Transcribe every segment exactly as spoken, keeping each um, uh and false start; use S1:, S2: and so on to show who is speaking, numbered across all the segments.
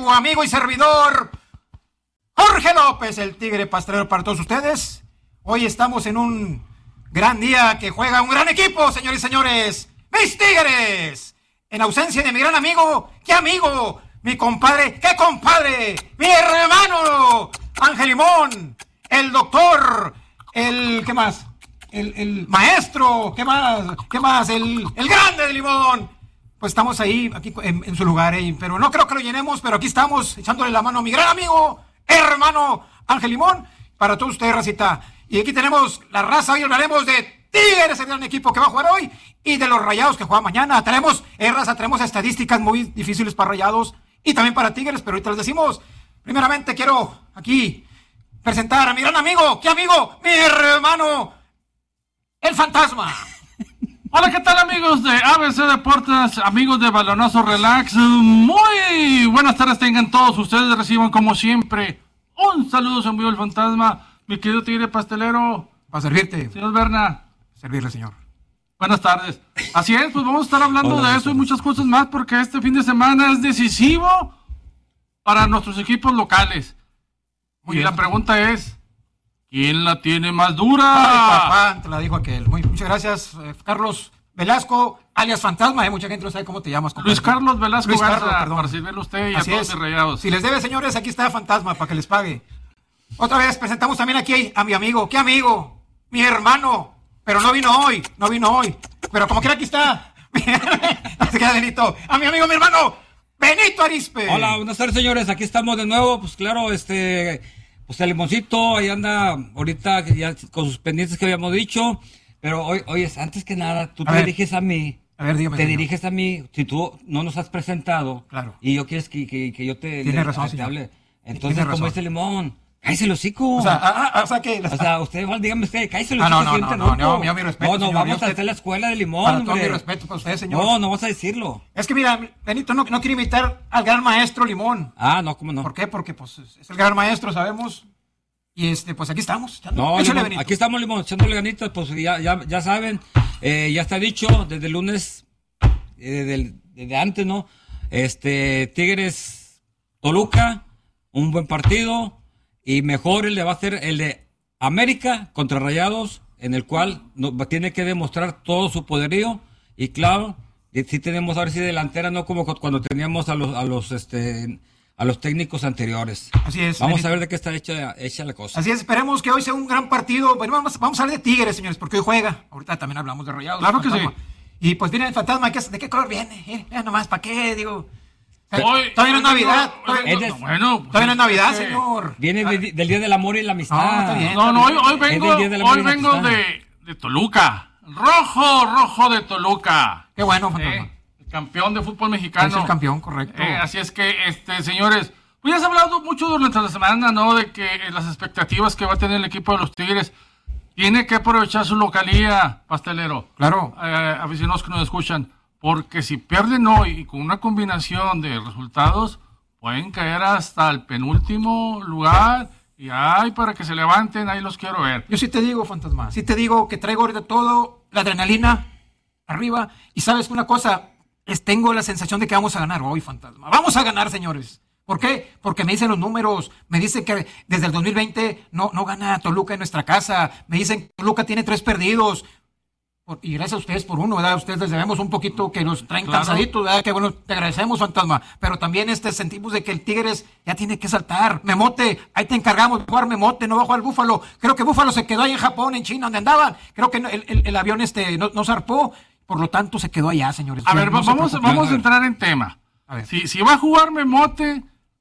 S1: su amigo y servidor, Jorge López, el Tigre Pastelero para todos ustedes. Hoy estamos en un gran día que juega un gran equipo, señores y señores, mis Tigres. En ausencia de mi gran amigo, ¿qué amigo? Mi compadre, ¿qué compadre? Mi hermano, Ángel Limón, el doctor, el, ¿qué más? El, el maestro, ¿qué más? ¿Qué más? El, el grande de Limón. Pues estamos ahí, aquí en, en su lugar, eh, pero no creo que lo llenemos, pero aquí estamos echándole la mano a mi gran amigo, hermano Ángel Limón, para todos ustedes, racita. Y aquí tenemos la raza, hoy hablaremos de Tigres, el gran equipo que va a jugar hoy, y de los Rayados que juegan mañana. Tenemos, eh, raza, tenemos estadísticas muy difíciles para Rayados y también para Tigres, pero ahorita les decimos. Primeramente quiero aquí presentar a mi gran amigo, ¿qué amigo? Mi hermano, el Fantasma.
S2: Hola, ¿qué tal, amigos de A B C Deportes, amigos de Balonazo Relax? Muy buenas tardes tengan todos ustedes, reciban como siempre un saludo, se envió el Fantasma, mi querido Tigre Pastelero.
S1: Para servirte.
S2: Señor Berna.
S1: Servirle, señor.
S2: Buenas tardes. Así es, pues vamos a estar hablando Hola, de eso y muchas cosas más porque este fin de semana es decisivo para nuestros equipos locales. Muy y bien. La pregunta es, ¿quién la tiene más dura?
S1: Ay, papá, te la dijo aquel. Muy, muchas gracias, eh, Carlos Velasco, alias Fantasma. Eh, mucha gente no sabe cómo te llamas.
S2: Luis Carlos Velasco
S1: Luis
S2: Garza,
S1: Carlos, perdón.
S2: Para servirle a usted y
S1: Así
S2: a todos
S1: es.
S2: mis Rayados.
S1: Si les debe, señores, aquí está Fantasma para que les pague. Otra vez presentamos también aquí a mi amigo. ¿Qué amigo? Mi hermano. Pero no vino hoy, no vino hoy. Pero como quiera aquí está. Se queda Benito. A mi amigo, mi hermano, Benito Arispe.
S3: Hola, buenas tardes, señores. Aquí estamos de nuevo. Pues claro, este... Pues el Limoncito ahí anda ahorita ya con sus pendientes que habíamos dicho, pero hoy, oye, antes que nada, tú a te ver, diriges a mí,
S1: a ver, dígame,
S3: te
S1: señor.
S3: diriges a mí, si tú no nos has presentado,
S1: claro.
S3: y yo quieres que, que, que yo te,
S1: Tiene
S3: le,
S1: razón,
S3: te hable, entonces
S1: Tiene
S3: como
S1: razón.
S3: dice Limón, cállese el hocico.
S1: O sea, ah, ah, o sea que...
S3: O sea, usted, dígame usted, cállese el
S1: ah,
S3: hocico.
S1: no, no, no, no, no, no, mi respeto,
S3: No, no,
S1: señor,
S3: vamos
S1: usted,
S3: a hacer la escuela de Limón,
S1: para
S3: hombre.
S1: todo mi respeto para usted, señor.
S3: No, no vas a decirlo.
S1: Es que mira, Benito no, no quiere imitar al gran maestro Limón.
S3: Ah, no, ¿cómo no?
S1: ¿Por qué? Porque pues es el gran maestro, sabemos. Y este, pues aquí estamos.
S3: No, Limón, aquí estamos, Limón, echándole ganitas, pues ya, ya, ya saben, eh, ya está dicho, desde el lunes, eh, desde, desde antes, ¿no? Este, Tigres Toluca, un buen partido, y mejor el de va a ser el de América contra Rayados, en el cual nos, tiene que demostrar todo su poderío, y claro, y sí tenemos ahora sí delantera, no como cuando teníamos a los, a los, este... a los técnicos anteriores.
S1: Así es.
S3: Vamos
S1: Benito.
S3: a ver de qué está hecha, hecha la cosa.
S1: Así es, esperemos que hoy sea un gran partido. Bueno, vamos, vamos a hablar de Tigres, señores, porque hoy juega. Ahorita también hablamos de Rayados.
S2: Claro que
S1: Fantasma.
S2: sí.
S1: Y pues viene el Fantasma, ¿qué, ¿de qué color viene? Eh, eh, nomás, ¿para qué? Digo...
S2: Hoy,
S1: todavía no es Navidad. Todavía,
S3: Es de-
S2: bueno, pues,
S1: todavía no es Navidad,
S2: es que-
S1: señor.
S3: Viene de- del Día del Amor y la Amistad.
S1: No, está bien.
S2: No, no, hoy, hoy
S3: Es
S2: vengo,
S3: del Día de la Amor
S2: hoy
S3: y la
S2: vengo
S3: Amistad.
S2: de, de Toluca. Rojo, rojo de Toluca.
S1: Qué bueno, Fantasma.
S2: Eh, el campeón de fútbol mexicano.
S1: Es el campeón, correcto.
S2: Eh, así es que, este, señores, pues ya se ha hablado mucho durante la semana, ¿no? De que eh, las expectativas que va a tener el equipo de los Tigres tiene que aprovechar su localía, Pastelero.
S1: Claro.
S2: Eh, aficionados que nos escuchan, porque si pierden hoy y con una combinación de resultados, pueden caer hasta el penúltimo lugar. Y ay, para que se levanten, ahí los quiero ver.
S1: Yo sí te digo, Fantasma, sí te digo que traigo ahorita todo, la adrenalina arriba. Y sabes una cosa, es, tengo la sensación de que vamos a ganar hoy, Fantasma. Vamos a ganar, señores. ¿Por qué? Porque me dicen los números, me dicen que desde el dos mil veinte no, no gana Toluca en nuestra casa, me dicen que Toluca tiene tres perdidos. Por, y gracias a ustedes por uno, ¿verdad? Ustedes les debemos un poquito que nos traen
S2: Claro.
S1: cansaditos, ¿verdad? Que bueno, te agradecemos, Fantasma. Pero también este sentimos de que el Tigres ya tiene que saltar. Memote, ahí te encargamos de jugar Memote, no va a jugar Búfalo. Creo que Búfalo se quedó ahí en Japón, en China, donde andaban. Creo que no, el, el, el avión este no, no zarpó, por lo tanto se quedó allá, señores.
S2: A
S1: Ya,
S2: ver,
S1: no se
S2: vamos,
S1: preocupen.
S2: vamos a entrar en tema.
S1: A ver.
S2: Si, si va a jugar Memote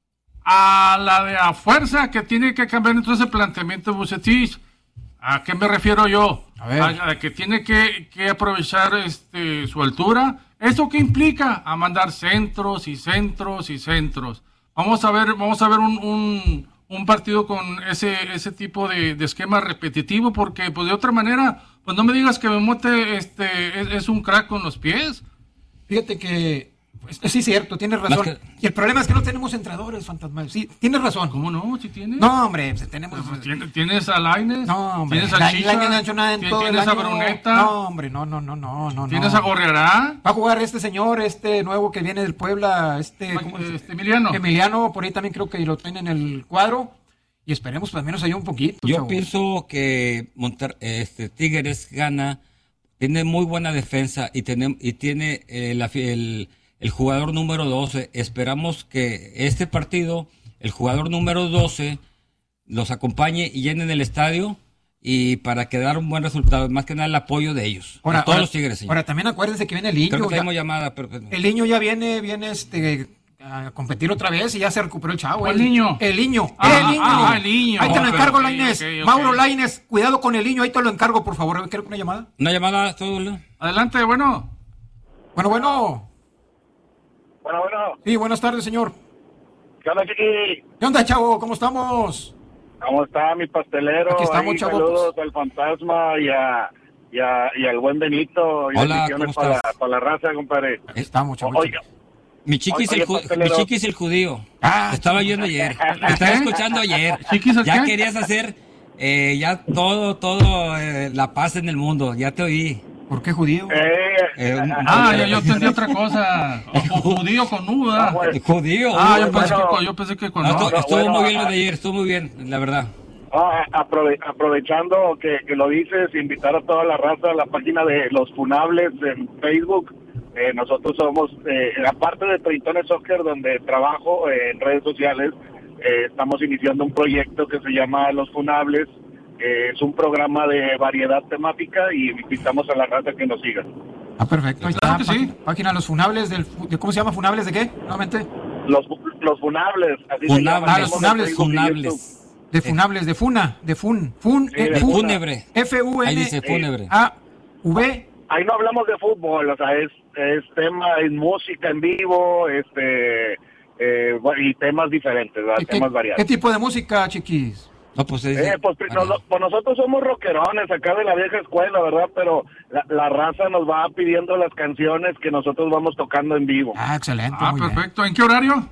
S2: a la de a fuerza que tiene que cambiar entonces el planteamiento de Vucetich, ¿a qué me refiero yo?
S1: A ver.
S2: A, a que tiene que, que aprovechar este su altura. ¿Esto qué implica? A mandar centros y centros y centros. Vamos a ver, vamos a ver un, un, un partido con ese, ese tipo de, de esquema repetitivo, porque pues de otra manera, pues no me digas que Memote este, es, es un crack con los pies.
S1: Fíjate que Pues, sí, cierto, tienes razón.
S3: Que...
S1: Y el problema es que no tenemos entrenadores, Fantasma. Sí, tienes razón.
S2: ¿Cómo no? ¿Sí tienes?
S1: No, hombre, tenemos...
S2: Pues, ¿tienes, ¿Tienes a Lainez?
S1: No, hombre.
S2: ¿Tienes a Chicha?
S1: Lainez no ha hecho nada en todo el
S2: ¿Tienes
S1: año.
S2: a Bruneta?
S1: No, hombre, no, no, no, no, no.
S2: ¿Tienes
S1: no.
S2: a Gorriará?
S1: Va a jugar este señor, este nuevo que viene del Puebla, este... ¿cómo es?
S2: Este Emiliano.
S1: Emiliano, por ahí también creo que lo tienen en el cuadro. Y esperemos pues al menos ahí un poquito.
S3: Yo
S1: chavos.
S3: pienso que Monter, este Tigres gana, tiene muy buena defensa y tiene, y tiene eh, la, el, el jugador número doce. Esperamos que este partido, el jugador número doce, los acompañe y llenen el estadio y para que dar un buen resultado, más que nada el apoyo de ellos.
S1: Ahora,
S3: de todos
S1: ahora,
S3: los Tigres. Señor.
S1: Ahora también acuérdense que viene el niño.
S3: Creo que
S1: ya,
S3: tenemos llamada. Pero,
S1: el niño ya viene, viene este... a competir otra vez y ya se recuperó el chavo.
S2: ¿El niño?
S1: El niño.
S2: Ah,
S1: el niño.
S2: ah, el niño.
S1: Ahí te lo
S2: Ok,
S1: encargo,
S2: ok,
S1: Lainez.
S2: ok, ok.
S1: Mauro Lainez, cuidado con el niño, ahí te lo encargo, por favor. ¿Quieres una llamada?
S3: Una llamada, todo.
S2: Adelante, bueno.
S1: Bueno, bueno.
S4: Bueno, bueno.
S1: Sí, buenas tardes, señor.
S4: ¿Qué onda, Chiqui?
S1: ¿Qué onda, chavo? ¿Cómo estamos?
S4: ¿Cómo está mi pastelero?
S1: Aquí estamos,
S4: Ahí,
S1: chavo,
S4: saludos
S1: pues.
S4: al fantasma y a... Y, a, y al buen Benito. Y
S3: Hola,
S4: bendiciones
S3: ¿cómo
S4: para,
S3: estás?
S4: para la raza, compadre.
S1: Ahí estamos, chavo.
S4: Oiga,
S3: Mi chiquis,
S4: Oye,
S3: el, ju-
S4: pastelero.
S3: mi chiquis el judío.
S1: Ah,
S3: Te estaba oyendo ayer. Te estaba escuchando ayer.
S2: ¿Chiquis el
S3: Ya
S2: qué?
S3: querías hacer eh, ya todo, todo eh, la paz en el mundo. Ya te oí.
S1: ¿Por qué judío?
S4: eh,
S3: Eh, un-
S2: Ah, yo, yo entendí otra cosa. O judío con U, ¿verdad?
S4: Ah, bueno.
S3: Judío.
S2: Ah, yo
S3: uh,
S2: pensé,
S4: bueno.
S2: que, yo pensé que con
S3: no,
S2: O.
S3: estuvo, estuvo
S4: bueno,
S3: muy bien lo
S4: ah,
S3: de ayer. Estuvo muy bien, la verdad.
S4: ah, aprove- aprovechando que, que lo dices, invitar a toda la raza a la página de Los Funables en Facebook. Eh, nosotros somos, eh, aparte de Tritones Soccer, donde trabajo eh, en redes sociales, eh, estamos iniciando un proyecto que se llama Los Funables. Eh, es un programa de variedad temática y invitamos a la raza que nos siga.
S1: Ah, perfecto. Ahí
S2: Claro
S1: está.
S2: que sí.
S1: Página, página Los Funables del... fu- de- ¿Cómo se llama? ¿Funables de qué? Nuevamente.
S4: Los, los Funables, así se
S3: Funables.
S4: llaman.
S1: Ah, los Funables.
S4: Facebook y YouTube.
S3: Funables.
S1: De Funables, de Funa, de Fun. Fun,
S4: Sí,
S1: eh,
S4: de
S1: Fun-
S3: Fúnebre.
S1: F U N
S3: Ahí dice fúnebre.
S1: A V.
S4: Ahí no hablamos de fútbol, o sea, es, es tema, es música en vivo, este, eh, bueno, y temas diferentes, ¿verdad?
S1: ¿Qué,
S4: Temas
S1: qué
S4: variados.
S1: tipo de música, chiquis?
S3: No, pues, es-
S4: Eh, pues, pri-
S3: variado.
S4: nos- pues nosotros somos rockerones acá de la vieja escuela, ¿verdad? Pero la, la raza nos va pidiendo las canciones que nosotros vamos tocando en vivo.
S1: Ah, excelente.
S2: Ah,
S1: muy bien.
S2: perfecto. ¿En qué horario?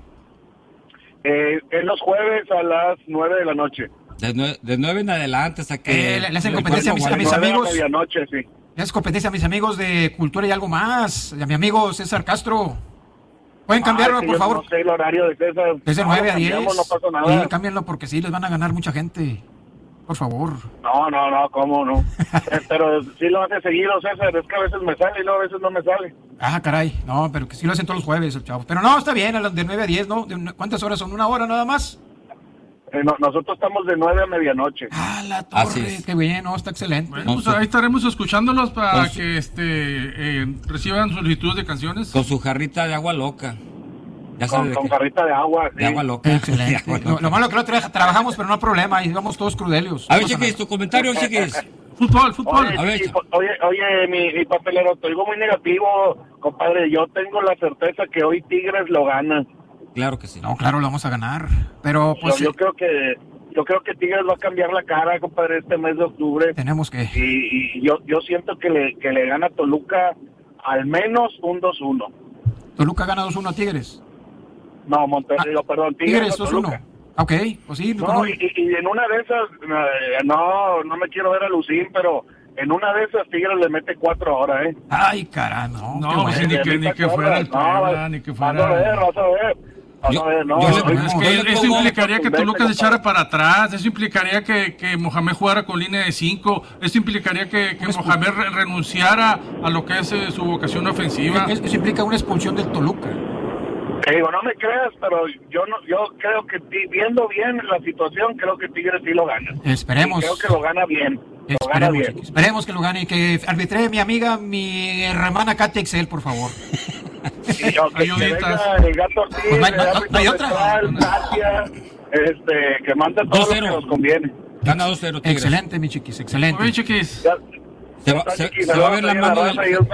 S4: Eh, es los jueves a las nueve de la noche.
S3: De, nue- de nueve en adelante hasta que...
S1: Eh, le- le hacen
S3: el
S1: competencia a mis-
S3: cuerpo
S1: a mis
S3: guarde.
S4: Nueve
S1: amigos.
S4: a medianoche, sí.
S1: Es competencia a mis amigos de Cultura y algo más. A mi amigo César Castro. ¿Pueden cambiarlo,
S4: Ah, que
S1: por
S4: yo
S1: favor?
S4: No sé el horario de César.
S1: Es de
S4: No,
S1: nueve
S4: lo
S1: a diez.
S4: cambiamos, No pasa nada.
S1: Sí, cámbianlo porque sí, les van a ganar mucha gente. Por favor.
S4: No, no, no, ¿cómo no? Eh, Pero sí lo hace seguido, César. Es que a veces me sale y luego a veces no me sale.
S1: Ah, caray. No, pero que sí lo hacen todos los jueves, el chavo. Pero no, está bien, a las de nueve a diez, ¿no? ¿De una- ¿Cuántas horas son? ¿Una hora nada más?
S4: Eh, no- nosotros estamos de nueve a medianoche.
S1: Ah, la
S3: Así
S1: torre.
S3: es.
S1: Qué bien, no, está excelente.
S2: Bueno,
S3: Con
S2: pues
S3: su-
S2: ahí estaremos escuchándolos para
S3: con su-
S2: que este eh, reciban solicitudes de canciones.
S3: Con su jarrita de agua loca. Ya
S4: Con,
S3: sabes de
S4: con
S3: qué.
S4: jarrita de agua.
S3: De
S4: sí.
S3: agua loca.
S1: Excelente.
S3: De agua
S1: Lo,
S3: loca.
S1: lo malo que lo tra- trabajamos, pero no hay problema. Y vamos todos crudelios.
S3: A ver,
S1: No pasa
S3: chiquis,
S1: nada.
S3: tu comentario, chiquis.
S2: Fútbol, fútbol.
S4: Oye,
S3: A ver,
S4: sí,
S3: echa.
S4: oye, oye, mi, mi papelero, te digo muy negativo, compadre. Yo tengo la certeza que hoy Tigres lo gana.
S3: Claro que sí.
S1: No, claro, lo vamos a ganar. Pero pues
S4: yo, yo
S1: eh,
S4: creo que yo creo que Tigres va a cambiar la cara, compadre, este mes de octubre.
S1: tenemos que...
S4: Y, y yo yo siento que le que le gana a Toluca al menos un dos uno.
S1: Toluca gana dos uno a Tigres.
S4: No, Monterrey,
S1: Ah,
S4: digo, perdón, Tigres,
S1: Tigres
S4: a
S1: dos
S4: Toluca.
S1: uno. Ok, pues sí. con
S4: No,
S1: un-
S4: y, y- y en una de esas, eh, no, no me quiero ver a Lucín, pero en una de esas Tigres le mete cuatro horas, ¿eh?
S1: Ay, caramba, no.
S2: No,
S1: qué
S2: pues,
S1: bueno.
S2: ni que- ni que fuera el Puebla, ni que
S4: Vas a ver,
S2: fuera-
S4: vas a ver. Vas
S3: Yo-
S4: a ver, no.
S3: yo le-
S4: ahorita-
S2: Es que
S3: Yo le
S2: eso
S3: pongo-
S2: implicaría que Toluca se
S4: compadre.
S2: echara para atrás, eso implicaría que, que Mohamed jugara con línea de cinco, eso implicaría que, que
S1: Una expul-
S2: Mohamed re- renunciara a lo que es eh, su vocación ofensiva.
S1: Es- Eso implica una expulsión del Toluca.
S4: Te digo, no me creas, pero yo no, yo creo que ti- viendo bien la situación, creo que Tigres sí lo gana.
S1: Esperemos.
S4: Y creo que lo gana bien. Lo gana
S1: Esperemos,
S4: bien.
S1: chiquis, esperemos que lo gane y que arbitre mi amiga, mi hermana Katy Excel, por favor.
S4: Y yo, que, que
S2: Ayuditas.
S4: venga el gato Ortiz,
S1: Pues no hay-
S4: el
S1: no- no-
S4: árbitro
S1: no hay otra.
S4: central, Tapia, este, que manda todo lo que
S3: dos cero.
S4: nos conviene.
S3: Gana dos cero Tigres.
S1: Excelente, mi chiquis, excelente.
S2: Oye, chiquis,
S4: Ya,
S3: Se va, se, se va a ver la mano del...
S4: del...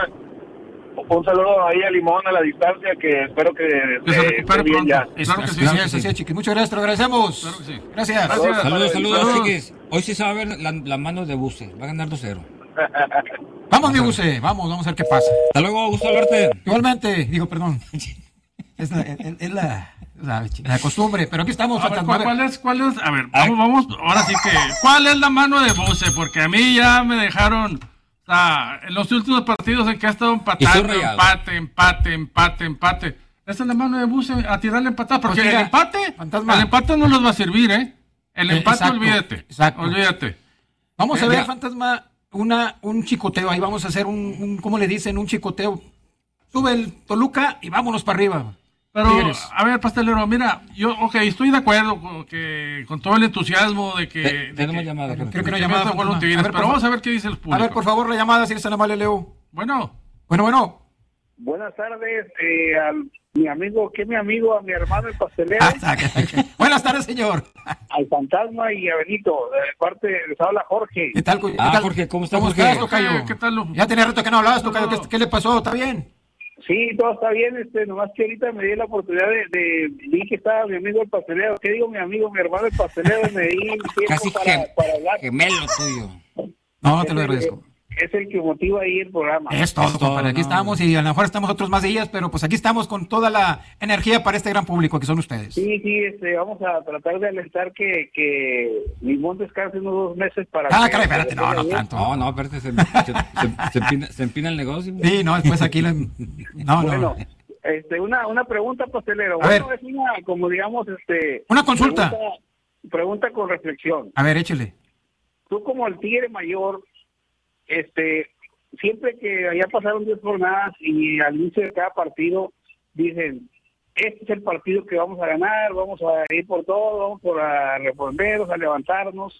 S4: Un saludo ahí a Limón a la distancia, que espero que,
S2: que se
S4: eh,
S2: recupere
S4: esté bien
S2: pronto.
S4: ya.
S2: Claro que sí.
S1: Gracias,
S3: que sí.
S1: gracias, chiquis. Muchas gracias, te lo agradecemos.
S2: Claro que sí.
S1: Gracias.
S2: Gracias.
S3: Saludos, saludos,
S2: Saludos.
S3: chiquis. Hoy sí se va a ver la, la mano de Buse. Va a ganar dos cero.
S1: Vamos, mi buce, vamos, vamos a ver qué pasa.
S3: Hasta luego, gusto verte.
S1: Igualmente, digo, perdón. Es la, es, es la, la, la costumbre, pero aquí estamos.
S2: A ver,
S1: Fantasma.
S2: ¿cuál, cuál es, cuál es? A ver, vamos, vamos, ahora sí que, ¿cuál es la mano de Buse? Porque a mí ya me dejaron, o sea, en los últimos partidos en que ha estado empatando, empate, empate, empate, empate. Esa es la mano de Buse, a tirarle empatada, porque pues mira, el empate, Fantasma. el empate no nos va a servir, ¿eh? El empate, exacto, olvídate, exacto. olvídate.
S1: Vamos a ver, Fantasma, una, un chicoteo, ahí vamos a hacer un, un, ¿cómo le dicen? Un chicoteo. Sube el Toluca y vámonos para arriba.
S2: Pero, Tigres. A ver, pastelero, mira, yo, ok, estoy de acuerdo con, que, con todo el entusiasmo de que...
S3: Te, tenemos llamada.
S2: Creo que, que no llamada. Con Tigres, a ver, pero vamos a ver qué dice el público.
S1: A ver, por favor, la llamada, si eres tan amable, Leo.
S2: Bueno.
S1: Bueno, bueno.
S4: Buenas tardes, eh, a mi amigo, ¿qué mi amigo? A mi hermano el pastelero.
S1: Ah, buenas tardes, señor.
S4: Al Fantasma y a Benito, de parte, les habla Jorge.
S1: ¿Qué tal, ¿qué
S3: ah,
S1: tal?
S3: Jorge, ¿cómo estás,
S1: ¿Cómo
S3: Jorge?
S1: estás, tocayo?
S2: ¿Qué tal?
S1: Ya tenía rato que no hablabas, tocayo. ¿Qué, ¿Qué le pasó? ¿Está bien?
S4: Sí, todo está bien, este, nomás que ahorita me di la oportunidad de, de vi que estaba mi amigo el pastelero. ¿Qué digo mi amigo, mi hermano el pastelero? Me di tiempo
S3: Casi
S4: para,
S3: que,
S4: para hablar.
S3: gemelo tuyo.
S1: No, no te lo agradezco.
S4: Es el que motiva ahí el programa.
S1: Es todo,
S3: es todo
S1: compadre. Aquí
S3: no.
S1: estamos y a lo mejor estamos otros más días, pero pues aquí estamos con toda la energía para este gran público que son ustedes.
S4: Sí, sí, este, vamos a tratar de alentar que, que Limón descanse unos dos meses para...
S1: Ah,
S4: que,
S1: caray, espérate, no, no tanto.
S3: No, no, espérate, se, se, se, se, empina, se empina el negocio.
S1: Sí, no, después aquí... Le... No,
S4: bueno,
S1: no.
S4: Este, una, una pregunta, pastelero.
S1: A
S4: bueno,
S1: ver.
S4: es una, como digamos, este...
S1: Una consulta.
S4: Pregunta, pregunta con reflexión.
S1: A ver, échale.
S4: Tú como el Tigre Mayor, este... siempre que allá pasaron diez jornadas y al inicio de cada partido dicen, este es el partido que vamos a ganar, vamos a ir por todo, vamos por a reponernos, a levantarnos.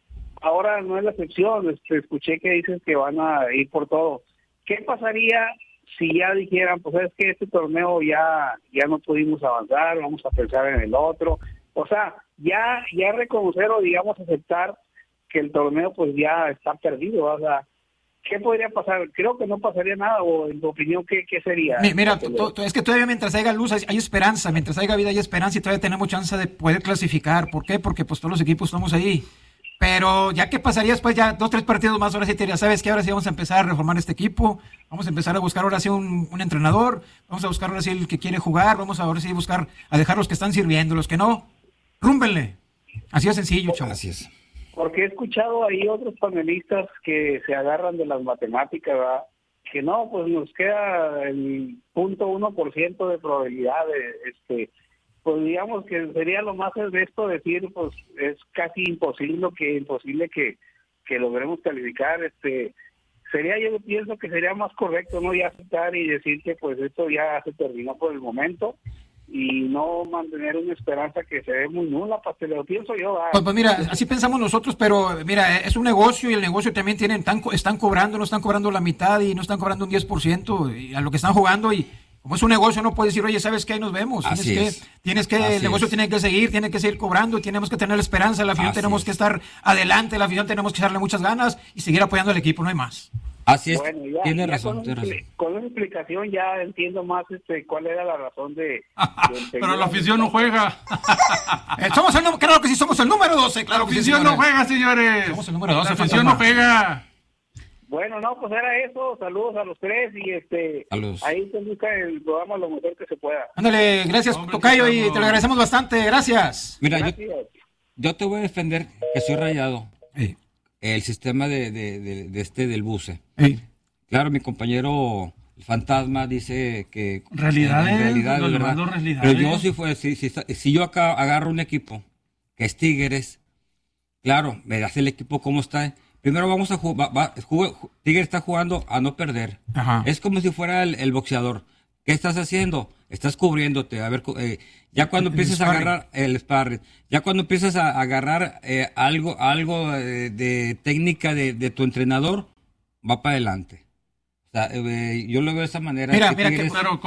S4: Ahora no es la excepción, este, escuché que dicen que van a ir por todo. ¿Qué pasaría si ya dijeran, pues es que este torneo ya, ya no pudimos avanzar, vamos a pensar en el otro? O sea, ya, ya reconocer o digamos aceptar que el torneo pues ya está perdido, o sea, ¿qué podría pasar? Creo que no pasaría nada, o en tu opinión, ¿qué, qué sería?
S1: Mira, to, to, es que todavía mientras haya luz hay, hay esperanza, mientras haya vida hay esperanza y todavía tenemos chance de poder clasificar. ¿Por qué? Porque pues todos los equipos estamos ahí. Pero ya qué pasaría después, ya dos, tres partidos más, ahora sí te diría, ¿sabes qué? Ahora sí vamos a empezar a reformar este equipo, vamos a empezar a buscar ahora sí un, un entrenador, vamos a buscar ahora sí el que quiere jugar, vamos a ahora sí buscar a dejar los que están sirviendo, los que no, rúmbenle. Así de sencillo, chavos.
S3: Así es.
S4: Porque he escuchado ahí otros panelistas que se agarran de las matemáticas, ¿verdad? Que no, pues nos queda el punto uno por ciento de probabilidad de, este, pues digamos que sería lo más de esto decir, pues es casi imposible que imposible que, que logremos calificar, este, sería, yo pienso que sería más correcto, ¿no? Ya aceptar y decir que pues esto ya se terminó por el momento, y no mantener una esperanza que se ve muy nula, pastelero, pienso yo.
S1: Pues, pues mira, así pensamos nosotros, pero mira, es un negocio y el negocio también tienen, tan, están cobrando, no están cobrando la mitad y no están cobrando un diez por ciento y a lo que están jugando, y como es un negocio no puedes decir, oye, ¿sabes qué? Ahí nos vemos. Tienes
S3: Así
S1: que,
S3: es.
S1: tienes que,
S3: Así
S1: el negocio
S3: es.
S1: tiene que seguir, tiene que seguir cobrando, tenemos que tener la esperanza, la afición
S3: Así
S1: tenemos
S3: es.
S1: que estar adelante, la afición tenemos que echarle muchas ganas y seguir apoyando al equipo, no hay más.
S3: Así es,
S4: Bueno, ya,
S3: tiene
S4: ya
S3: razón,
S4: con,
S3: tiene
S4: esa,
S3: razón.
S4: con esa explicación ya entiendo más este cuál era la razón de... de
S2: Pero la afición no juega.
S1: Eh, somos el, nú- claro que sí, somos el número doce,
S2: La
S1: claro que sí,
S2: afición no
S1: señores.
S2: juega, señores.
S1: Somos el número doce,
S2: La afición no
S1: Fantasma.
S2: juega.
S4: Bueno, no, pues era eso, saludos a los tres y este
S3: Saludos.
S4: ahí se busca el programa lo mejor que se pueda.
S1: Ándale, gracias,
S2: Hombre,
S1: tocayo, y
S2: estamos-
S1: te lo agradecemos bastante, gracias.
S3: Mira, yo,
S4: Gracias.
S3: yo te voy a defender que soy rayado.
S1: Sí,
S3: El sistema de, de, de, de este del buce.
S1: sí.
S3: Claro, mi compañero el Fantasma dice que
S2: Realidades,
S3: en realidad,
S2: lo
S3: ¿verdad?
S2: llamando realidades.
S3: Pero yo si fue si, si, si yo acá agarro un equipo que es Tigres, claro, me das el equipo cómo está. Primero vamos a jugar, Tigres está jugando a no perder.
S1: Ajá.
S3: Es como si fuera el, el boxeador. ¿Qué estás haciendo? Estás cubriéndote. A ver, eh, ya cuando
S1: El
S3: empiezas a
S1: sparring.
S3: agarrar el sparring, ya cuando empiezas a agarrar eh, algo, algo eh, de técnica de, de tu entrenador, va para adelante. O sea, eh, yo lo veo de esa manera.
S1: Mira,
S3: que
S1: mira que-
S3: Tigres-
S2: Pero